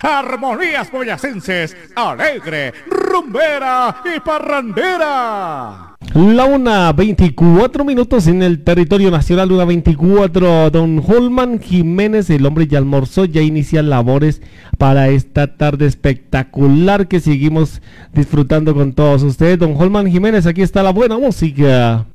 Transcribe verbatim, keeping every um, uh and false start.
Armonías Boyacenses, alegre, rumbera y parrandera. La una veinticuatro minutos en el territorio nacional, una veinticuatro. Don Holman Jiménez, el hombre ya almorzó, ya inicia labores para esta tarde espectacular que seguimos disfrutando con todos ustedes. Don Holman Jiménez, aquí está la buena música.